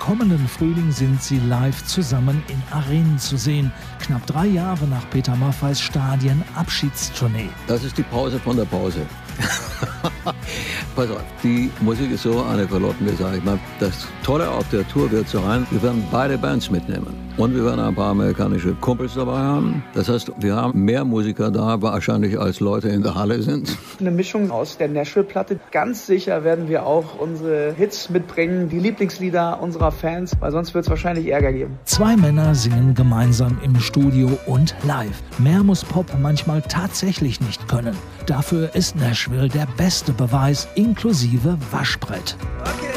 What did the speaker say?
kommenden Frühling sind sie live zusammen in Arenen zu sehen. Knapp 3 Jahre nach Peter Maffays Stadien-Abschiedstournee. Das ist die Pause von der Pause. Pass auf, die Musik ist so eine verlockende Sache. Das Tolle auf der Tour wird sein, wir werden beide Bands mitnehmen. Und wir werden ein paar amerikanische Kumpels dabei haben. Das heißt, wir haben mehr Musiker da wahrscheinlich, als Leute in der Halle sind. Eine Mischung aus der Nashville-Platte. Ganz sicher werden wir auch unsere Hits mitbringen, die Lieblingslieder unserer Fans, weil sonst wird es wahrscheinlich Ärger geben. 2 Männer singen gemeinsam im Studio und live. Mehr muss Pop manchmal tatsächlich nicht können. Dafür ist Nashville der beste Beweis, inklusive Waschbrett. Okay.